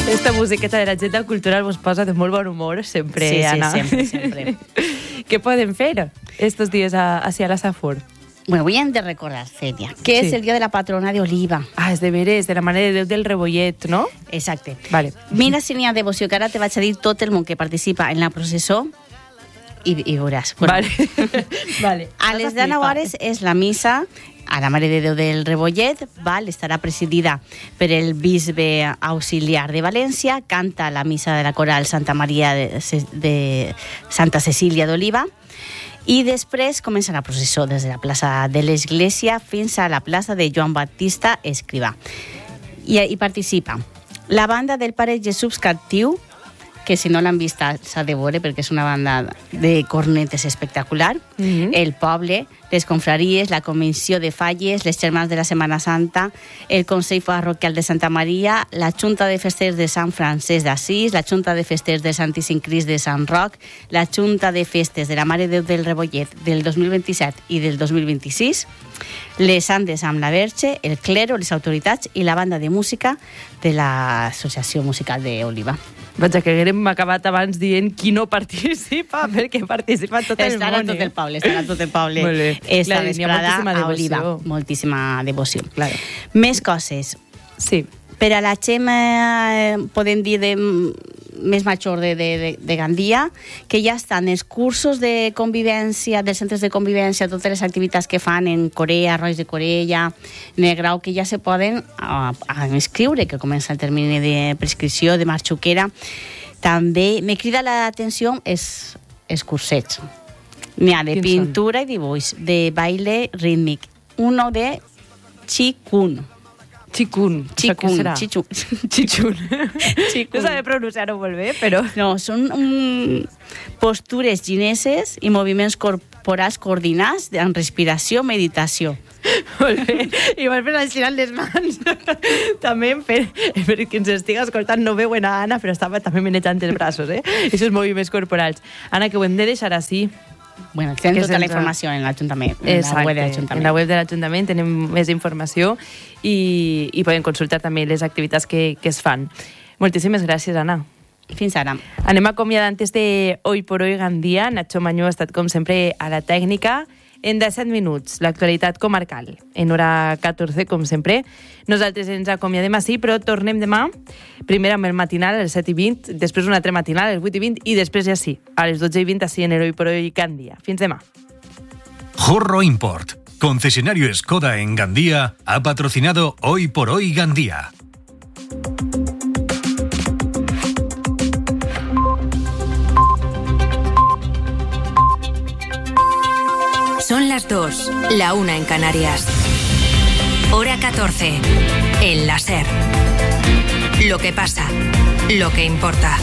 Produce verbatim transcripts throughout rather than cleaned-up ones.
Esta musiqueta de l'agenda cultural vos posa de molt bon humor sempre, sí, Anna. Sí, sempre, sempre. ¿Qué pueden fer estos días a, hacia la Safor? Bueno, voy a de recordar, Celia, que sí. es el día de la patrona de Oliva. Ah, és de veres, de la Mare de Déu del Rebollet, no? Exacte. Vale. Mira si n'hi ha devoció, que ara te vaig a dir tot el món que participa en la processó i, i veuràs. Bueno, vale. vale. A les deu hores és la missa a la Mare de Déu del Rebollet, val, estarà presidida per el bisbe auxiliar de València, canta la missa de la coral Santa Maria de, de Santa Cecília d'Oliva, i després comença la processó des de la plaça de l'Església fins a la plaça de Joan Baptista Escrivà. I hi participa la banda del Pare Jesús Captiu, que si no l'han vist s'ha de veure perquè és una banda de cornetes espectacular, mm-hmm. el poble, les confraries, la comissió de falles, les germans de la Setmana Santa, el Consell Parroquial de Santa Maria, la Junta de Festers de Sant Francesc d'Assís, la Junta de Festers de Santíssim Crist de Sant Roc, la Junta de Festes de la Mare de Déu del Rebollet del dos mil vint-i-set i del dos mil vint-i-sis, les Andes amb la Verge, el clero, les autoritats i la banda de música de l'Associació Musical d'Oliva. Vaja, que haguem acabat abans dient qui no participa, perquè participa tot el estarà món. Tot el poble, estarà tot el poble. Molt bé. Esta Clar, vesprada a Oliva. Moltíssima devoció. Claro. Més coses. Sí. Per a la gent, eh, podem dir, de, més major de, de, de Gandia, que ja estan els cursos de convivència, dels centres de convivència, totes les activitats que fan en Corea, Arroix de Corella, en el grau, que ja se poden a, a inscriure, que comença el termini de prescripció, de marxuquera. També me crida l'atenció els, els cursets. N'hi ha de Quins pintura són? I dibuix, de baile rítmic. Uno de Qigong. Qigong. Qigong. Qigong. Qigong. No sabe pronunciar-ho molt bé, però... No, són um, postures gineses i moviments corporals coordinats amb respiració, meditació. Molt bé. I vas per així les mans. També per, per qui ens estiga escoltant no veuen a Anna, però estava també manejant els braços, eh? Aquests moviments corporals. Anna, que ho hem de deixar així. Bueno, tenen tota la informació en l'Ajuntament, en la web de l'Ajuntament. En la web de l'Ajuntament tenim més informació i, i poden consultar també les activitats que, que es fan. Moltíssimes gràcies, Anna. Fins ara. Anem acomiadant este Hoy por Hoy Gandia. Nacho Mañó ha estat, com sempre, a la tècnica. En disset minuts, l'actualitat comarcal. En hora catorze, com sempre. Nosaltres ens acomiadem així, però tornem demà, primer amb el matinal, a les set i vint, després un altre matinal, a les vuit i vint, i després ja sí, a les dotze i vint, així en el Hoy por Hoy Gandia. Fins demà. Jorro Import, concesionario Skoda en Gandía, ha patrocinado Hoy por Hoy Gandía. Son las dos, la una en Canarias. Hora catorce, en la SER. Lo que pasa, lo que importa.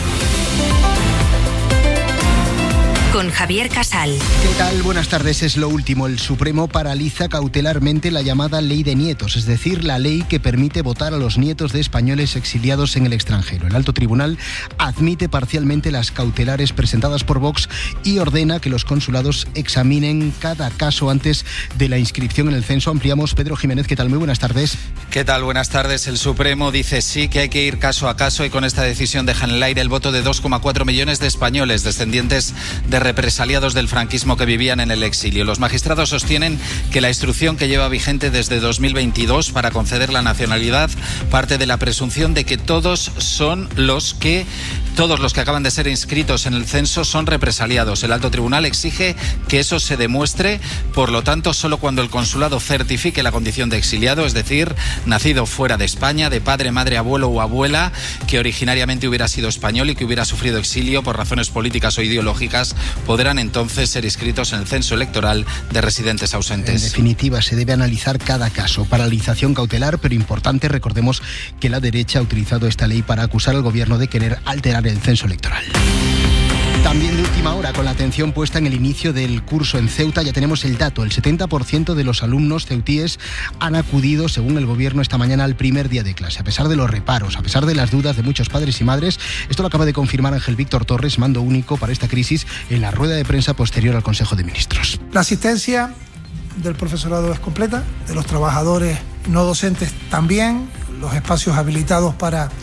Con Javier Casal. ¿Qué tal? Buenas tardes. Es lo último. El Supremo paraliza cautelarmente la llamada Ley de Nietos, es decir, la ley que permite votar a los nietos de españoles exiliados en el extranjero. El Alto Tribunal admite parcialmente las cautelares presentadas por Vox y ordena que los consulados examinen cada caso antes de la inscripción en el censo. Ampliamos. Pedro Jiménez, ¿qué tal? Muy buenas tardes. ¿Qué tal? Buenas tardes. El Supremo dice sí que hay que ir caso a caso y con esta decisión deja en el aire el voto de dos coma cuatro millones de españoles descendientes de represaliados del franquismo que vivían en el exilio. Los magistrados sostienen que la instrucción que lleva vigente desde dos mil veintidós para conceder la nacionalidad parte de la presunción de que todos son los que todos los que acaban de ser inscritos en el censo son represaliados. El Alto Tribunal exige que eso se demuestre, por lo tanto, solo cuando el consulado certifique la condición de exiliado, es decir, nacido fuera de España, de padre, madre, abuelo o abuela, que originariamente hubiera sido español y que hubiera sufrido exilio por razones políticas o ideológicas, podrán entonces ser inscritos en el censo electoral de residentes ausentes. En definitiva, se debe analizar cada caso. Paralización cautelar, pero importante, recordemos que la derecha ha utilizado esta ley para acusar al gobierno de querer alterar el censo electoral. También de última hora, con la atención puesta en el inicio del curso en Ceuta, ya tenemos el dato. El setenta por ciento de los alumnos ceutíes han acudido, según el gobierno, esta mañana al primer día de clase. A pesar de los reparos, a pesar de las dudas de muchos padres y madres, esto lo acaba de confirmar Ángel Víctor Torres, mando único para esta crisis, en la rueda de prensa posterior al Consejo de Ministros. La asistencia del profesorado es completa, de los trabajadores no docentes también, los espacios habilitados para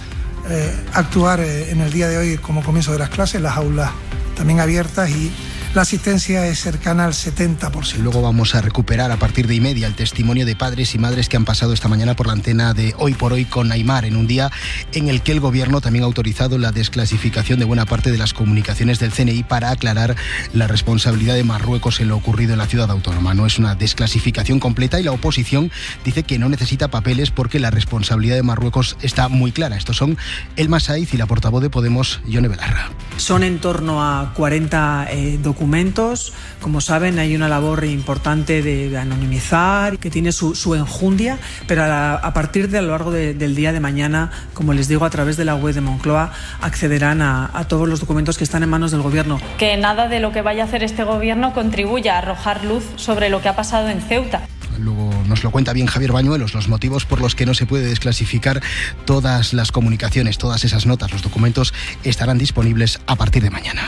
eh, actuar eh, en el día de hoy como comienzo de las clases, las aulas también abiertas y la asistencia es cercana al setenta por ciento. Luego vamos a recuperar a partir de y media el testimonio de padres y madres que han pasado esta mañana por la antena de Hoy por Hoy con Aimar, en un día en el que el Gobierno también ha autorizado la desclasificación de buena parte de las comunicaciones del C N I para aclarar la responsabilidad de Marruecos en lo ocurrido en la ciudad autónoma. No es una desclasificación completa y la oposición dice que no necesita papeles porque la responsabilidad de Marruecos está muy clara. Estos son Elma Saiz y la portavoz de Podemos, Yone Belarra. Son en torno a cuarenta eh, documentos. Como saben, hay una labor importante de, de anonimizar, que tiene su, su enjundia, pero a, a partir de a lo largo de, del día de mañana, como les digo, a través de la web de Moncloa, accederán a, a todos los documentos que están en manos del Gobierno. Que nada de lo que vaya a hacer este Gobierno contribuya a arrojar luz sobre lo que ha pasado en Ceuta. Luego nos lo cuenta bien Javier Bañuelos, los motivos por los que no se puede desclasificar todas las comunicaciones, todas esas notas, los documentos estarán disponibles a partir de mañana.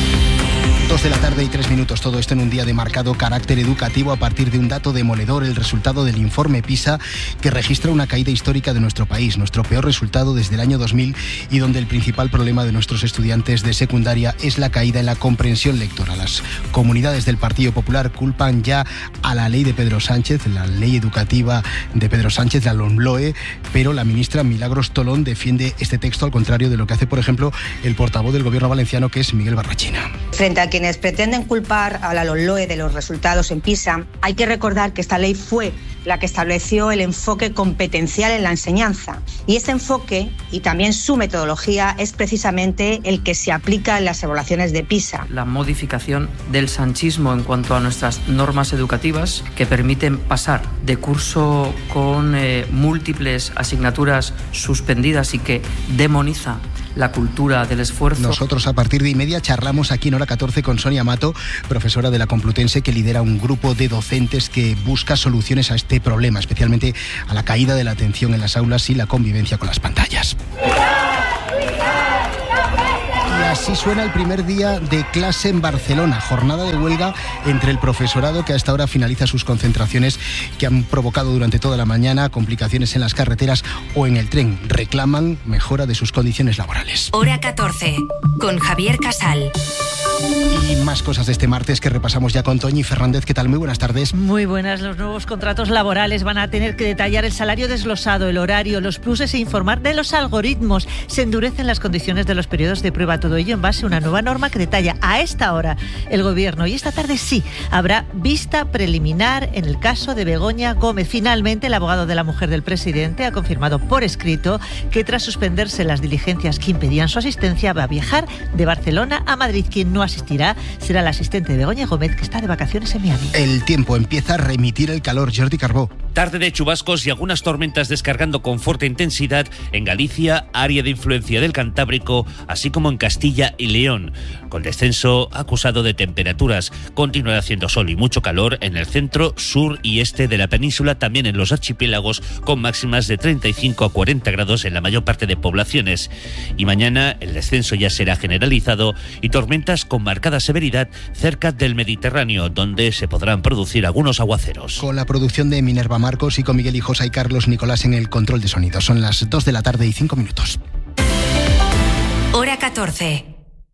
Dos de la tarde y tres minutos, todo esto en un día de marcado carácter educativo a partir de un dato demoledor, el resultado del informe PISA, que registra una caída histórica de nuestro país, nuestro peor resultado desde el año dos mil, y donde el principal problema de nuestros estudiantes de secundaria es la caída en la comprensión lectora. Las comunidades del Partido Popular culpan ya a la ley de Pedro Sánchez, la ley educativa de Pedro Sánchez, la LOMLOE, pero la ministra Milagros Tolón defiende este texto al contrario de lo que hace, por ejemplo, el portavoz del Gobierno valenciano, que es Miguel Barrachina. Frente a quienes pretenden culpar a la LOMLOE de los resultados en PISA, hay que recordar que esta ley fue la que estableció el enfoque competencial en la enseñanza. Y este enfoque, y también su metodología, es precisamente el que se aplica en las evaluaciones de PISA. La modificación del sanchismo en cuanto a nuestras normas educativas, que permiten pasar de curso con eh, múltiples asignaturas suspendidas y que demoniza la cultura del esfuerzo. Nosotros a partir de y media charlamos aquí en Hora catorce con Sonia Mato, profesora de la Complutense, que lidera un grupo de docentes que busca soluciones a este problema, especialmente a la caída de la atención en las aulas y la convivencia con las pantallas. Y así suena el primer día de clase en Barcelona, jornada de huelga entre el profesorado, que a esta hora finaliza sus concentraciones que han provocado durante toda la mañana complicaciones en las carreteras o en el tren. Reclaman mejora de sus condiciones laborales. Hora catorce, con Javier Casal. Y más cosas de este martes que repasamos ya con Toñi Fernández. ¿Qué tal? Muy buenas tardes. Muy buenas. Los nuevos contratos laborales van a tener que detallar el salario desglosado, el horario, los pluses e informar de los algoritmos. Se endurecen las condiciones de los periodos de prueba. Todo ello en base a una nueva norma que detalla a esta hora el Gobierno. Y esta tarde sí, habrá vista preliminar en el caso de Begoña Gómez. Finalmente, el abogado de la mujer del presidente ha confirmado por escrito que tras suspenderse las diligencias que impedían su asistencia, va a viajar de Barcelona a Madrid. Quien no asistirá será la asistente de Begoña Gómez, que está de vacaciones en Miami. El tiempo empieza a remitir el calor. Jordi Carbó. Tarde de chubascos y algunas tormentas descargando con fuerte intensidad en Galicia, área de influencia del Cantábrico, así como en Castilla y León. Con descenso acusado de temperaturas, continuará haciendo sol y mucho calor en el centro, sur y este de la península, también en los archipiélagos, con máximas de treinta y cinco a cuarenta grados en la mayor parte de poblaciones. Y mañana el descenso ya será generalizado y tormentas con marcada severidad cerca del Mediterráneo, donde se podrán producir algunos aguaceros. Con la producción de Minerva Marcos y con Miguel Hijosa y Carlos Nicolás en el control de sonido. Son las dos de la tarde y cinco minutos. Hora catorce.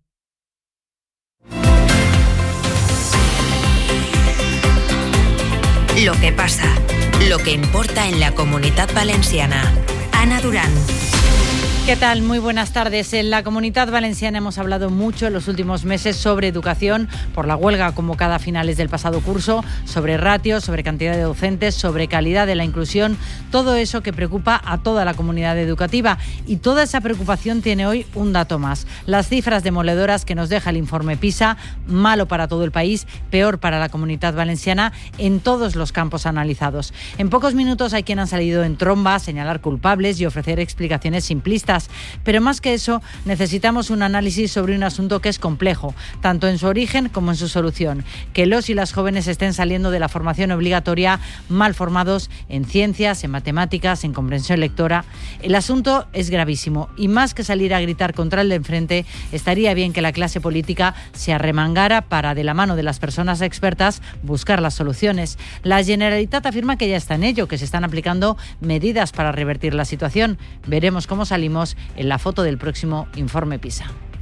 Lo que pasa, lo que importa en la Comunitat Valenciana. Ana Durán. ¿Qué tal? Muy buenas tardes. En la Comunidad Valenciana hemos hablado mucho en los últimos meses sobre educación, por la huelga convocada a finales del pasado curso, sobre ratios, sobre cantidad de docentes, sobre calidad de la inclusión, todo eso que preocupa a toda la comunidad educativa. Y toda esa preocupación tiene hoy un dato más. Las cifras demoledoras que nos deja el informe PISA, malo para todo el país, peor para la Comunidad Valenciana en todos los campos analizados. En pocos minutos hay quien han salido en tromba a señalar culpables y ofrecer explicaciones simplistas. Pero más que eso, necesitamos un análisis sobre un asunto que es complejo, tanto en su origen como en su solución. Que los y las jóvenes estén saliendo de la formación obligatoria mal formados en ciencias, en matemáticas, en comprensión lectora. El asunto es gravísimo y más que salir a gritar contra el de enfrente, estaría bien que la clase política se arremangara para, de la mano de las personas expertas, buscar las soluciones. La Generalitat afirma que ya está en ello, que se están aplicando medidas para revertir la situación. Veremos cómo salimos veremos en la foto del próximo informe PISA.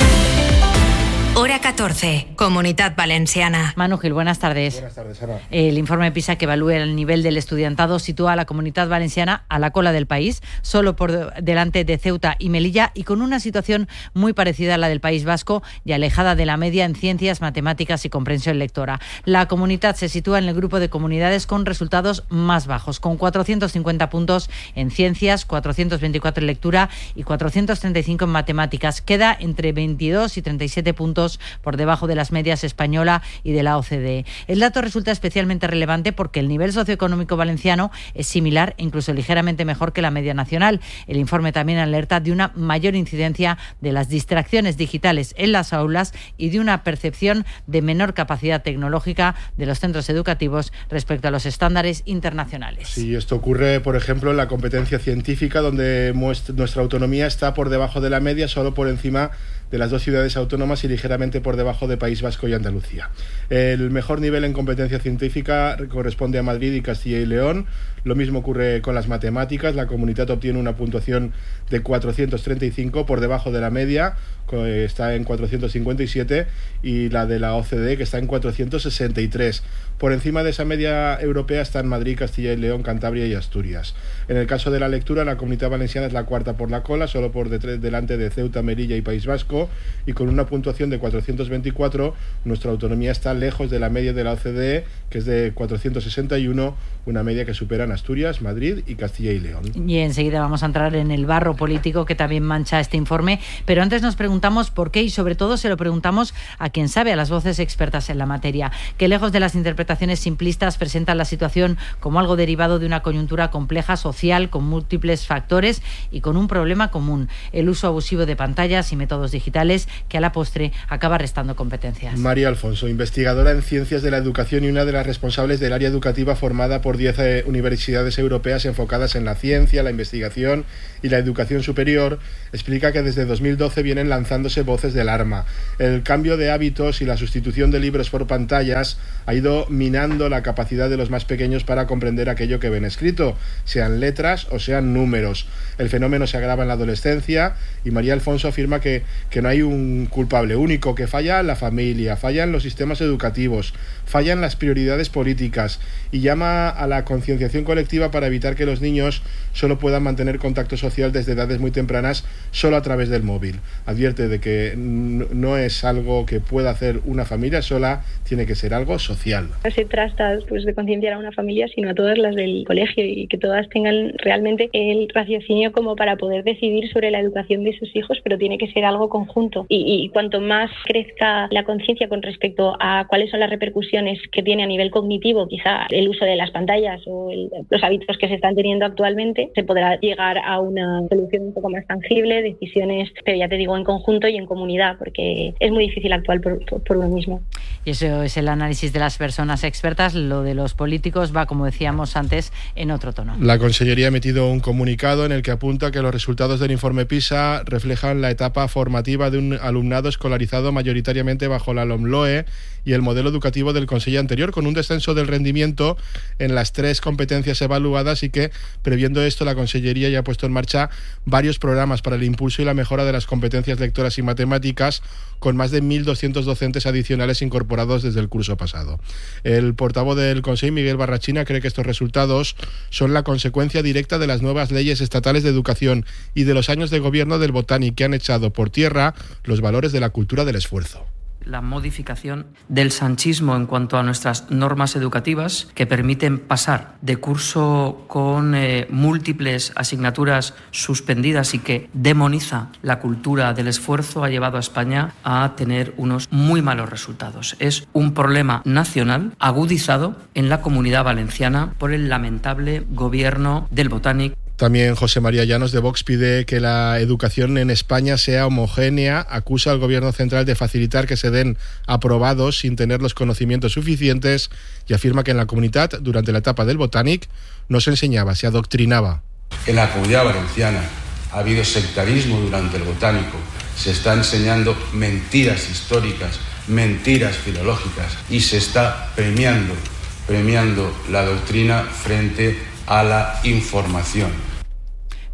Hora catorce, Comunidad Valenciana. Manu Gil, buenas tardes. Buenas tardes, Ana. El informe PISA que evalúa el nivel del estudiantado sitúa a la Comunidad Valenciana a la cola del país, solo por delante de Ceuta y Melilla, y con una situación muy parecida a la del País Vasco y alejada de la media en ciencias, matemáticas y comprensión lectora. La comunidad se sitúa en el grupo de comunidades con resultados más bajos, con cuatrocientos cincuenta puntos en ciencias, cuatrocientos veinticuatro en lectura y cuatrocientos treinta y cinco en matemáticas. Queda entre veintidós y treinta y siete puntos por debajo de las medias española y de la O C D E. El dato resulta especialmente relevante porque el nivel socioeconómico valenciano es similar e incluso ligeramente mejor que la media nacional. El informe también alerta de una mayor incidencia de las distracciones digitales en las aulas y de una percepción de menor capacidad tecnológica de los centros educativos respecto a los estándares internacionales. Sí, esto ocurre, por ejemplo, en la competencia científica, donde nuestra autonomía está por debajo de la media, solo por encima de las dos ciudades autónomas y ligeramente por debajo de País Vasco y Andalucía. El mejor nivel en competencia científica corresponde a Madrid y Castilla y León. Lo mismo ocurre con las matemáticas. La comunidad obtiene una puntuación de cuatrocientos treinta y cinco por debajo de la media, está en cuatrocientos cincuenta y siete, y la de la O C D E, que está en cuatrocientos sesenta y tres. Por encima de esa media europea están Madrid, Castilla y León, Cantabria y Asturias. En el caso de la lectura, la Comunidad Valenciana es la cuarta por la cola, solo por detrás, delante de Ceuta, Melilla y País Vasco, y con una puntuación de cuatrocientos veinticuatro, nuestra autonomía está lejos de la media de la O C D E, que es de cuatrocientos sesenta y uno, una media que superan Asturias, Madrid y Castilla y León. Y enseguida vamos a entrar en el barro político que también mancha este informe, pero antes nos preguntamos por qué, y sobre todo se lo preguntamos a quien sabe, a las voces expertas en la materia, que lejos de las interpretaciones simplistas presentan la situación como algo derivado de una coyuntura compleja social con múltiples factores y con un problema común: el uso abusivo de pantallas y métodos digitales que a la postre acaba restando competencias. María Alfonso, investigadora en Ciencias de la Educación y una de las responsables del área educativa formada por diez eh, universidades europeas enfocadas en la ciencia, la investigación y la educación superior, explica que desde dos mil doce vienen lanzándose voces de alarma. El cambio de hábitos y la sustitución de libros por pantallas ha ido minando la capacidad de los más pequeños para comprender aquello que ven escrito, sean letras o sean números. El fenómeno se agrava en la adolescencia y María Alfonso afirma que, que no hay un culpable único, que falla la familia, fallan los sistemas educativos, fallan las prioridades políticas, y llama a la concienciación colectiva para evitar que los niños solo puedan mantener contacto social desde edades muy tempranas solo a través del móvil. Advierte de que no es algo que pueda hacer una familia sola, tiene que ser algo social. No se trata pues, de concienciar a una familia, sino a todas las del colegio, y que todas tengan realmente el raciocinio como para poder decidir sobre la educación de sus hijos, pero tiene que ser algo conjunto. Y, y cuanto más crezca la conciencia con respecto a cuáles son las repercusiones que tiene a nivel cognitivo, quizá el uso de las pantallas o el, los hábitos que se están teniendo actualmente, se podrá llegar a una solución un poco más tangible, decisiones, pero ya te digo, en conjunto y en comunidad, porque es muy difícil actuar por, por, por uno mismo. Y eso es el análisis de las personas expertas. Lo de los políticos va, como decíamos antes, en otro tono. La Consellería ha emitido un comunicado en el que apunta que los resultados del informe PISA reflejan la etapa formativa de un alumnado escolarizado mayoritariamente bajo la LOMLOE y el modelo educativo del Consejo anterior, con un descenso del rendimiento en las tres competencias evaluadas, y que, previendo esto, la Consellería ya ha puesto en marcha varios programas para el impulso y la mejora de las competencias lectoras y matemáticas, con más de mil doscientos docentes adicionales incorporados desde el curso pasado. El portavoz del Consejo, Miguel Barrachina, cree que estos resultados son la consecuencia directa de las nuevas leyes estatales de educación y de los años de gobierno del Botanic, que han echado por tierra los valores de la cultura del esfuerzo. La modificación del sanchismo en cuanto a nuestras normas educativas, que permiten pasar de curso con eh, múltiples asignaturas suspendidas y que demoniza la cultura del esfuerzo, ha llevado a España a tener unos muy malos resultados. Es un problema nacional agudizado en la Comunidad Valenciana por el lamentable gobierno del Botanic. También José María Llanos, de Vox, pide que la educación en España sea homogénea, acusa al Gobierno central de facilitar que se den aprobados sin tener los conocimientos suficientes, y afirma que en la comunidad, durante la etapa del Botanic, no se enseñaba, se adoctrinaba. En la Comunidad Valenciana ha habido sectarismo durante el Botánico, se está enseñando mentiras históricas, mentiras filológicas, y se está premiando, premiando la doctrina frente a la información.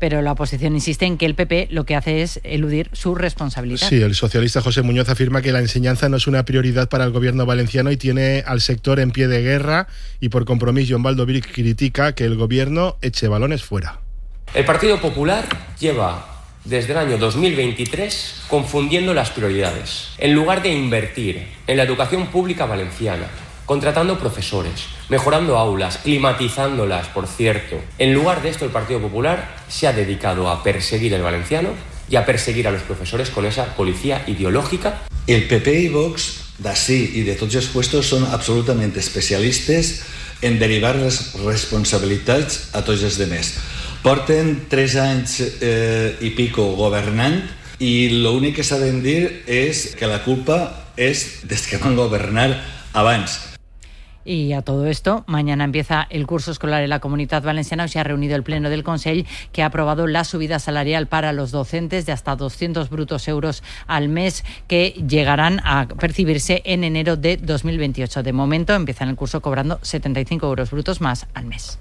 pero la oposición insiste en que el P P lo que hace es eludir su responsabilidad. Sí, el socialista José Muñoz afirma que la enseñanza no es una prioridad para el gobierno valenciano y tiene al sector en pie de guerra, y por compromiso Joan Baldoví critica que el gobierno eche balones fuera. El Partido Popular lleva desde el año dos mil veintitrés confundiendo las prioridades. En lugar de invertir en la educación pública valenciana, contratando profesores, mejorando aulas, climatizándolas, por cierto, en lugar de esto el Partido Popular se ha dedicado a perseguir el valenciano y a perseguir a los profesores con esa policía ideológica. El P P y Vox d'ací i de tots els puestos són absolutament especialistes en derivar les responsabilitats a tots els demés. Porten tres anys eh, i pico governant i l'únic que saben dir és que la culpa és des que van governar abans. Y a todo esto, mañana empieza el curso escolar en la Comunitat Valenciana. Hoy se ha reunido el Pleno del Consell, que ha aprobado la subida salarial para los docentes de hasta doscientos brutos euros al mes, que llegarán a percibirse en enero de dos mil veintiocho. De momento empiezan el curso cobrando setenta y cinco euros brutos más al mes.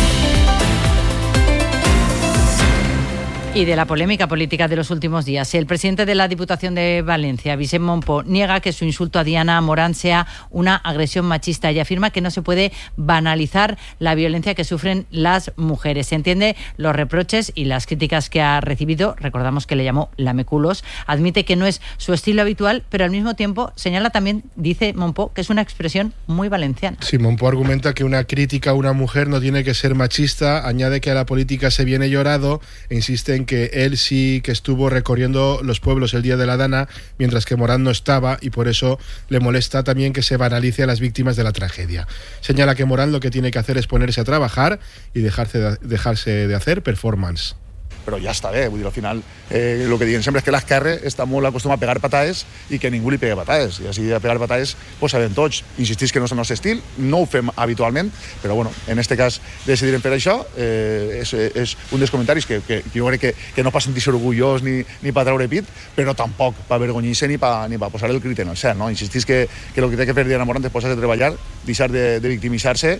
Y de la polémica política de los últimos días. El presidente de la Diputación de Valencia, Vicent Mompó, niega que su insulto a Diana Morán sea una agresión machista y afirma que no se puede banalizar la violencia que sufren las mujeres. Se entiende los reproches y las críticas que ha recibido. Recordamos que le llamó lameculos. Admite que no es su estilo habitual, pero al mismo tiempo señala también, dice Mompó, que es una expresión muy valenciana. Sí, Mompó argumenta que una crítica a una mujer no tiene que ser machista. Añade que a la política se viene llorado e insiste en que él sí que estuvo recorriendo los pueblos el día de la Dana, mientras que Morán no estaba, y por eso le molesta también que se banalice a las víctimas de la tragedia. Señala que Morán lo que tiene que hacer es ponerse a trabajar y dejarse de, dejarse de hacer performance. Però ja està bé, vull dir, al final eh, el que diuen sempre és que l'esquerra està molt acostumat a pegar patades i que ningú li pega patades, i així de pegar patades pues sabem tots. Insistís que no és el nostre estil, no ho fem habitualment, però bueno, en este cas decidirem fer això, eh, és, és un dels comentaris que, que, que jo crec que, que no per sentir-se orgullós ni, ni per treure pit, però tampoc per avergonyir-se ni per ni pa posar el crit en el cel, no? Insistís que, que el que té que fer Diana Morán és posar-se a treballar, deixar de, de victimitzar-se.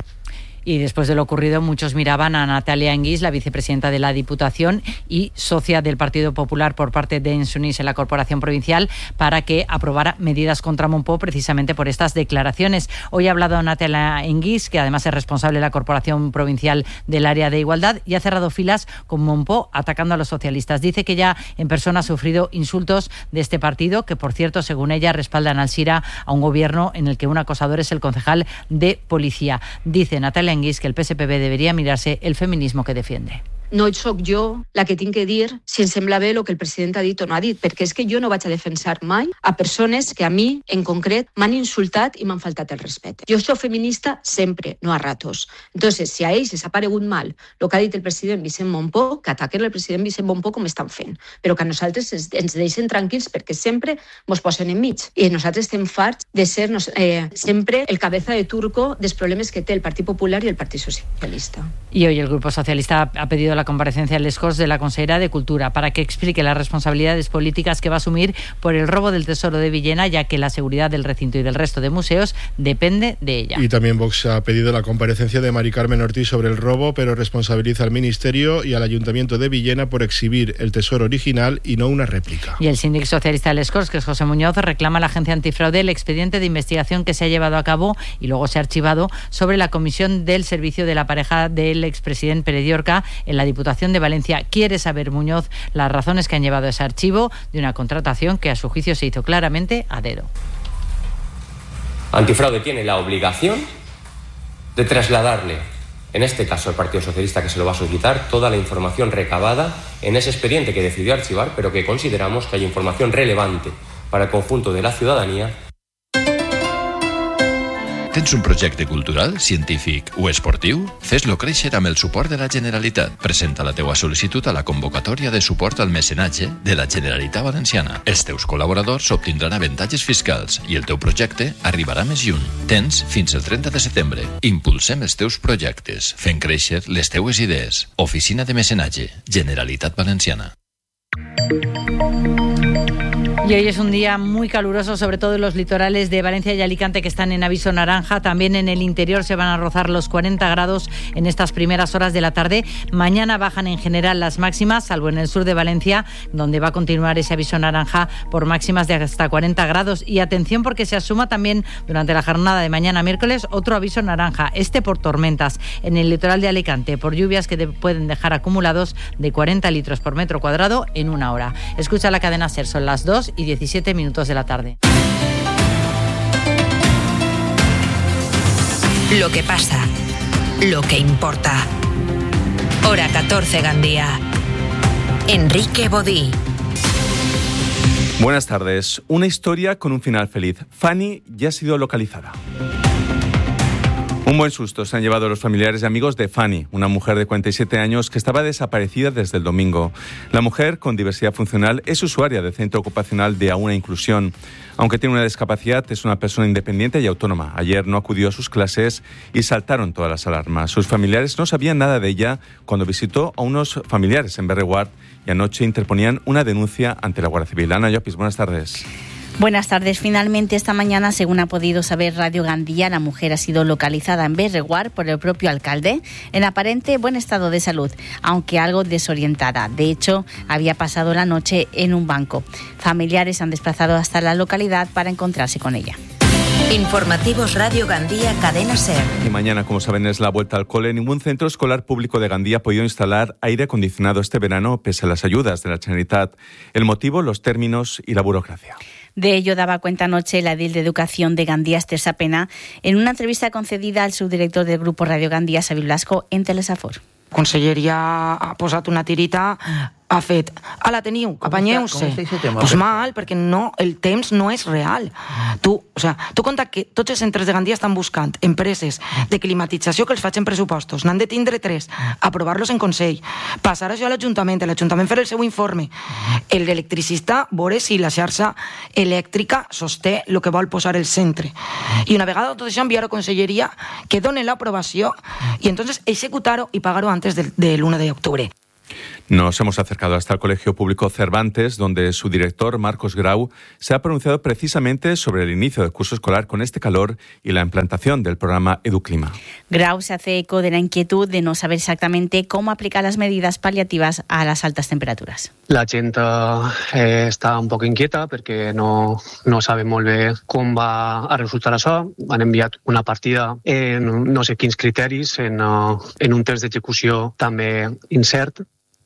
Y después de lo ocurrido, muchos miraban a Natalia Enguís, la vicepresidenta de la Diputación y socia del Partido Popular por parte de Ensunís en la Corporación Provincial, para que aprobara medidas contra Mompó precisamente por estas declaraciones. Hoy ha hablado Natalia Enguís, que además es responsable de la Corporación Provincial del área de Igualdad, y ha cerrado filas con Mompó atacando a los socialistas. Dice que ya en persona ha sufrido insultos de este partido, que por cierto, según ella, respaldan al Sira a un gobierno en el que un acosador es el concejal de policía. Dice Natalia Enguís que el P S P B debería mirarse el feminismo que defiende. No sóc jo la que tinc que dir si em sembla bé el que el president ha dit o no ha dit, perquè és que jo no vaig a defensar mai a persones que a mi, en concret, m'han insultat i m'han faltat el respecte. Jo soc feminista sempre, no a ratos. Entonces, si a ells els ha paregut mal el que ha dit el president Vicent Mompó, que ataquen el president Vicent Mompó com estan fent, però que a nosaltres ens deixen tranquils perquè sempre ens posen enmig. I nosaltres estem farts de ser eh, sempre el cabeza de turco dels problemes que té el Partit Popular i el Partit Socialista. Y hoy el Grupo Socialista ha pedido la comparecencia en Les Corts de la consellera de Cultura para que explique las responsabilidades políticas que va a asumir por el robo del Tesoro de Villena, ya que la seguridad del recinto y del resto de museos depende de ella. Y también Vox ha pedido la comparecencia de Mari Carmen Ortiz sobre el robo, pero responsabiliza al Ministerio y al Ayuntamiento de Villena por exhibir el tesoro original y no una réplica. Y el síndic socialista de Les Corts, que es José Muñoz, reclama a la agencia antifraude el expediente de investigación que se ha llevado a cabo y luego se ha archivado sobre la comisión del servicio de la pareja del expresidente Pere Diorca en la Diputación de Valencia. Quiere saber Muñoz las razones que han llevado a ese archivo de una contratación que a su juicio se hizo claramente a dedo. Antifraude tiene la obligación de trasladarle, en este caso al Partido Socialista que se lo va a solicitar, toda la información recabada en ese expediente que decidió archivar, pero que consideramos que hay información relevante para el conjunto de la ciudadanía. Tens un projecte cultural, científic o esportiu? Fes-lo créixer amb el suport de la Generalitat. Presenta la teua sol·licitud a la convocatòria de suport al mecenatge de la Generalitat Valenciana. Els teus col·laboradors obtindran avantatges fiscals i el teu projecte arribarà més lluny. Tens fins el trenta de setembre. Impulsem els teus projectes, fent créixer les teues idees. Oficina de Mecenatge, Generalitat Valenciana. Y hoy es un día muy caluroso, sobre todo en los litorales de Valencia y Alicante, que están en aviso naranja. También en el interior se van a rozar los cuarenta grados en estas primeras horas de la tarde. Mañana bajan en general las máximas, salvo en el sur de Valencia, donde va a continuar ese aviso naranja por máximas de hasta cuarenta grados. Y atención, porque se asuma también durante la jornada de mañana miércoles otro aviso naranja, este por tormentas en el litoral de Alicante, por lluvias que pueden dejar acumulados de cuarenta litros por metro cuadrado en una hora. Escucha la cadena SER, son las dos y diecisiete minutos de la tarde. Lo que pasa, lo que importa. Hora catorce, Gandía. Enrique Bodí. Buenas tardes. Una historia con un final feliz. Fanny ya ha sido localizada. Un buen susto se han llevado los familiares y amigos de Fanny, una mujer de cuarenta y siete años que estaba desaparecida desde el domingo. La mujer, con diversidad funcional, es usuaria del Centro Ocupacional de Auna Inclusión. Aunque tiene una discapacidad, es una persona independiente y autónoma. Ayer no acudió a sus clases y saltaron todas las alarmas. Sus familiares no sabían nada de ella cuando visitó a unos familiares en Berreguard y anoche interponían una denuncia ante la Guardia Civil. Ana Llopis, buenas tardes. Buenas tardes. Finalmente, esta mañana, según ha podido saber Radio Gandía, la mujer ha sido localizada en Berreguard por el propio alcalde en aparente buen estado de salud, aunque algo desorientada. De hecho, había pasado la noche en un banco. Familiares han desplazado hasta la localidad para encontrarse con ella. Informativos Radio Gandía, Cadena SER. Y mañana, como saben, es la vuelta al cole. Ningún centro escolar público de Gandía ha podido instalar aire acondicionado este verano pese a las ayudas de la Generalitat. El motivo, los términos y la burocracia. De ello daba cuenta anoche la edil de Educación de Gandía, Esther Sapena, en una entrevista concedida al subdirector del Grupo Radio Gandía, Xavi Blasco, en Telesafor. Conselleria ha posat una tirita, ha fet, ala, teniu, apanyeu-se. Pues mal, perquè no, el temps no és real. Tu, o sea, tu compta que tots els centres de Gandia estan buscant empreses de climatització que els facin pressupostos. N'han de tindre tres, aprovar-los en Consell, passar això a l'Ajuntament, l'Ajuntament fer el seu informe. El electricista veure si la xarxa elèctrica sosté el que vol posar el centre. I una vegada tot això enviar a Conselleria que doni l'aprovació i entonces executar-ho i pagar-ho antes del, del uno de octubre. Nos hemos acercado hasta el Colegio Público Cervantes, donde su director, Marcos Grau, se ha pronunciado precisamente sobre el inicio del curso escolar con este calor y la implantación del programa Educlima. Grau se hace eco de la inquietud de no saber exactamente cómo aplicar las medidas paliativas a las altas temperaturas. La gent eh, està un poc inquieta perquè no, no sabe molt bé com va a resultar això. Han enviat una partida en no sé quins criteris, en, en un test d'execució també incert.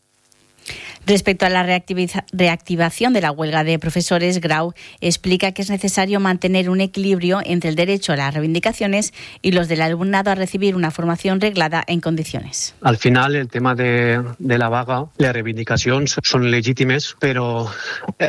Respecto a la reactivación de la huelga de profesores, Grau explica que es necesario mantener un equilibrio entre el derecho a las reivindicaciones y los del alumnado a recibir una formación reglada en condiciones. Al final, el tema de, de la vaga, les reivindicacions són legítimes, però